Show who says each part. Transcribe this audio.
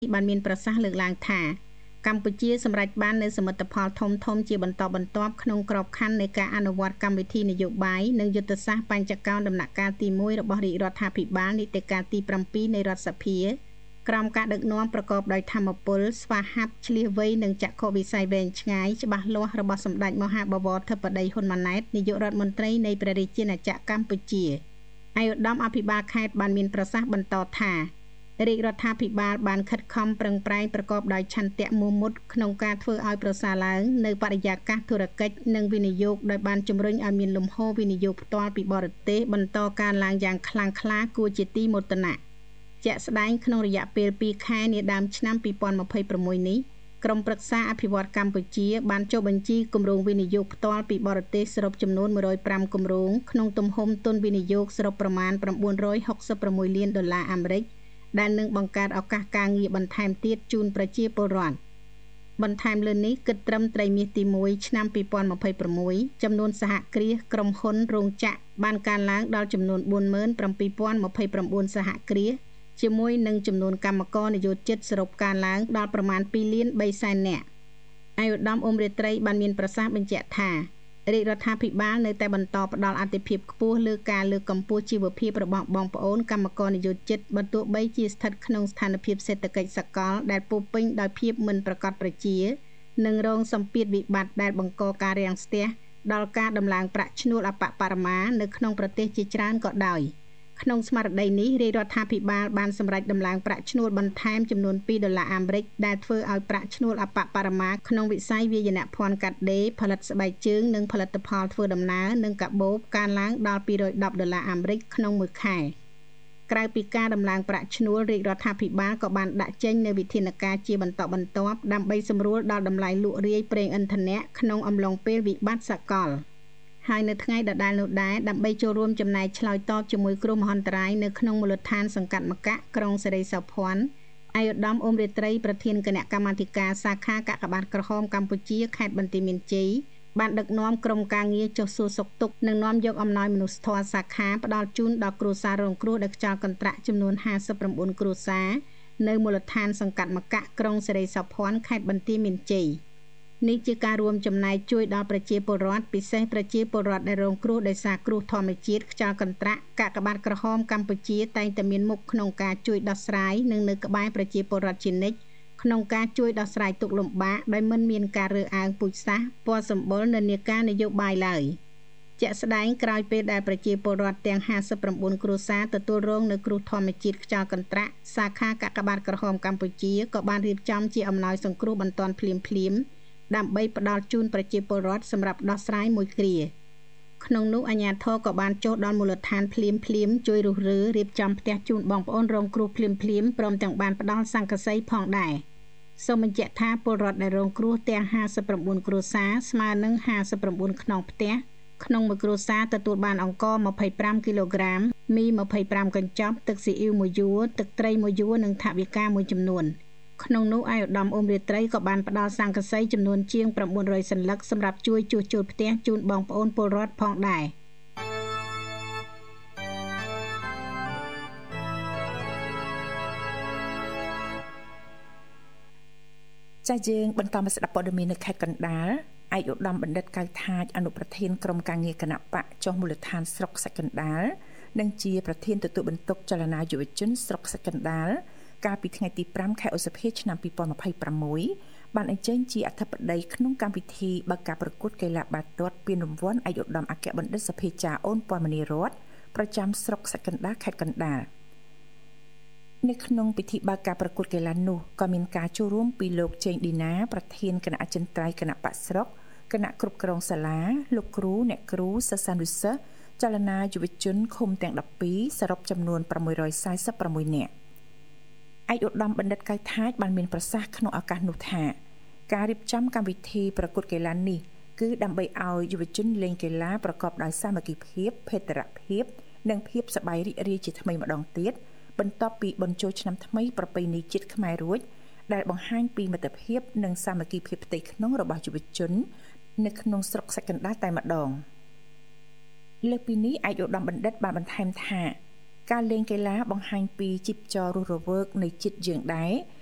Speaker 1: បានមានប្រសាសន៍លើកឡើងថាកម្ពុជាសម្រេចបាននូវសមិទ្ធផលធំៗជាបន្តបន្ទាប់ក្នុងក្របខ័ណ្ឌនៃការអនុវត្តកម្មវិធីនយោបាយនិងយុទ្ធសាស្ត្របញ្ចកោណដំណាក់កាលទី1របស់រាជរដ្ឋាភិបាលនីតិកាលទី7នៃរដ្ឋសភាក្រោមការដឹកនាំប្រកបដោយធម៌ពលស្វាហាប់ឆ្លៀសវៃនិងចក្ខុវិស័យវែងឆ្ងាយច្បាស់លាស់របស់សម្ដេចមហាបវរធិបតីហ៊ុនម៉ាណែតនាយករដ្ឋមន្ត្រីនៃព្រះរាជាណាចក្រកម្ពុជាឯកឧត្តមអភិបាលខេត្តបានមានប្រសាសន៍បន្តថារាជរដ្ឋាភិបាលបានខិតខំប្រឹងប្រែងប្រកបដោយឆន្ទៈមោះមុតក្នុងការធ្វើឲ្យប្រសើរឡើងនៅបរិយាកាសធុរកិច្ចនិងវិនិយោគដោយបានជំរុញឲ្យមានលំហូរវិនិយោគផ្ទាល់ពីបរទេសបន្តកើនឡើងយ៉ាងខ្លាំងក្លាគួរជាទីមោទនៈជាក់ស្ដែងក្នុងរយៈពេល2ខែនាដើមឆ្នាំ2026នេះក្រុមប្រឹក្សាអភិវឌ្ឍកម្ពុជាបានចុះបញ្ជីគម្រោងវិនិយោគផ្ទាល់ពីបរទេសសរុបចំនួន105គម្រោងក្នុងទំហំទុនវិនិយោគសរុបប្រមាណ$966លានអាមេរិកដែលនឹងបង្កើតឱកាសការងារបន្ថែមទៀតជូនប្រជាពលរដ្ឋបន្ថែមលើនេះគិតត្រឹមត្រីមាសទី1ឆ្នាំ2026ចំនួនសហគ្រាសក្រុមហ៊ុនរោងចក្របានកើនឡើងដល់ចំនួន47,029សហគ្រាសជាមួយនឹងចំនួនកម្មករនិយោជិតសរុបកើនឡើងដល់ប្រមាណ2លាន3សែននាក់ឯកឧត្តមអ៊ុំរាត្រីបានមានប្រសាសន៍បញ្ជាក់ថារាជរដ្ឋាភិបាលនៅតែបន្តផ្ដល់អាទិភាពខ្ពស់លើការលើកកម្ពស់ជីវភាពរបស់បងប្អូនកម្មករនិយោជិតបើទោះបីជាស្ថិតក្នុងស្ថានភាពសេដ្ឋកិច្ចសកលដែលពោរពេញដោយភាពមិនប្រកបប្រជានិងរងសម្ពាធវិបត្តិដែលបង្កការរាំងស្ទះដល់ការដំឡើងប្រាក់ឈ្នួលអបបរមានៅក្នុងប្រទេសជាច្រើនក៏ដោយក្នុងស្មារតីនេះរាជរដ្ឋាភិបាលបានសម្រេចដំឡើងប្រាក់ឈ្នួលបន្ថែមចំនួន$2អាមេរិកដែលធ្វើឲ្យប្រាក់ឈ្នួលអបបរមាក្នុងវិស័យវាយនភ័ណ្ឌកាត់ដេរផលិតស្បែកជើងនិងផលិតផលធ្វើដំណើរនិងកាបូបកើនឡើងដល់$210អាមេរិកក្នុងមួយខែក្រៅពីការដំឡើងប្រាក់ឈ្នួលរាជរដ្ឋាភិបាលក៏បានដាក់ចេញនូវវិធានការជាបន្តបន្ទាប់ដើម្បីសម្រួលដល់តម្លៃលក់រាយប្រេងឥន្ធនៈក្នុងអំឡុងពេលវិបត្តិសកលហើយនៅថ្ងៃដដែលនោះដែរដើម្បីចូលរួមចំណែកឆ្លើយតបជាមួយគ្រោះមហន្តរាយនៅក្នុងមូលដ្ឋានសង្កាត់មកៈក្រុងសេរីសោភ័ណ្ឌឯកឧត្តមអ៊ុំរាត្រីប្រធានគណៈកម្មាធិការសាខាកាកបាទក្រហមកម្ពុជាខេត្តបន្ទាយមានជ័យបានដឹកនាំក្រុមការងារចុះសួរសុខទុក្ខនិងនាំយកអំណោយមនុស្សធម៌សាខាផ្ដល់ជូនដល់គ្រួសាររងគ្រោះដោយខ្យល់កន្ត្រាក់ចំនួន59គ្រួសារនៅមូលដ្ឋានសង្កាត់មកៈក្រុងសេរីសោភ័ណ្ឌខេត្តបន្ទាយមានជ័យនេះជាការរួមចំណែកជួយដល់ប្រជាពលរដ្ឋពិសេសប្រជាពលរដ្ឋដែលរងគ្រោះដោយសារគ្រោះធម្មជាតិខ្យល់កន្ត្រាក់កាកបាទក្រហមកម្ពុជាតែងតែមានមុខក្នុងការជួយដោះស្រាយនិងនៅក្បែរប្រជាពលរដ្ឋជានិច្ចក្នុងការជួយដោះស្រាយទុក្ខលំបាកដោយមិនមានការរើសអើងពូជសាសន៍ពណ៌សម្បុរនិន្នាការនយោបាយឡើយជាក់ស្ដែងក្រោយពេលដែលប្រជាពលរដ្ឋទាំង59គ្រួសារទទួលរងនូវគ្រោះធម្មជាតិខ្យល់កន្ត្រាក់សាខាកាកបាទក្រហមកម្ពុជាក៏បានរៀបចំជាអំណោយសង្គ្រោះបន្ទាន់ភ្លាមដើម្បីផ្ដល់ជូនប្រជាពលរដ្ឋសម្រាប់ដោះស្រាយមួយគ្រាក្នុងនោះអាជ្ញាធរក៏បានចុះដល់មូលដ្ឋានភ្លាមជួយរុះរើរៀបចំផ្ទះជូនបងប្អូនរងគ្រោះភ្លាមព្រមទាំងបានផ្ដល់សង្កសីផងដែរសូមបញ្ជាក់ថាពលរដ្ឋដែលរងគ្រោះទាំង59គ្រួសារស្មើនឹង59ខ្នងផ្ទះក្នុងមួយគ្រួសារទទួលបានអង្ករ25គីឡូក្រាមមី25កញ្ចប់ទឹកស៊ីអ៊ីវមួយយួរទឹកត្រីមួយយួរនិងថវិកាមួយចំនួនក្នុងនោះឯកឧត្តមអ៊ុំរាត្រីក៏បានផ្ដល់សង្កសីចំនួនជាង900សន្លឹកសម្រាប់ជួយជួសជុលផ្ទះជូនបងប្អូនពលរដ្ឋផងដែរ
Speaker 2: ចាស់យើងបន្តមកស្ដាប់ព័ត៌មាននៅខេត្តកណ្ដាលឯកឧត្តមបណ្ឌិតកៅថាចអនុប្រធានក្រុមការងារគណៈបកចុះមូលដ្ឋានស្រុកសាច់កណ្ដាលនិងជាប្រធានទទួលបន្ទុកចលនាយុវជនស្រុកសាច់កណ្ដាលកាលពីថ្ងៃទី5ខែឧសភាឆ្នាំ2026បានអញ្ជើញជាអធិបតីក្នុងកម្មវិធីបើកការប្រកួតកីឡាបាល់ទាត់ពានរង្វាន់ឯកឧត្តមអគ្គបណ្ឌិតសភាចាអូនព័រមនីរដ្ឋប្រចាំស្រុកសាច់កណ្ដាលខេត្តកណ្ដាលនៅក្នុងពិធីបើកការប្រកួតកីឡានោះក៏មានការចូលរួមពីលោកជេងឌីណាប្រធានគណៈអចិន្ត្រៃយ៍គណៈបក្សស្រុកគណៈគ្រប់គ្រងសាលាលោកគ្រូអ្នកគ្រូសិស្សានុសិស្សចលនាយុវជនឃុំទាំង12សរុបចំនួន646នាក់ឯកឧត្តមបណ្ឌិតកៅថាចបានមានប្រសាសន៍ក្នុងឱកាសនោះថាការរៀបចំកម្មវិធីប្រកួតកីឡានេះគឺដើម្បីឲ្យយុវជនលេងកីឡាប្រកបដោយសាមគ្គីភាពភេទរភាពនិងភាពសប្បាយរីករាយជាថ្មីម្ដងទៀតបន្ទាប់ពីបុណ្យចូលឆ្នាំថ្មីប្រពៃណីជាតិខ្មែររួចដែលបង្ហាញពីមិត្តភាពនិងសាមគ្គីភាពផ្ទៃក្នុងរបស់យុវជននៅក្នុងស្រុកសាច់កណ្ដាលតែម្ដងលើពីនេះឯកឧត្តមបណ្ឌិតបានបន្ថែមថាការលេងកីឡាបង្ហាញពីជីពចររស់រវើកនៃជាតិយើងដែរ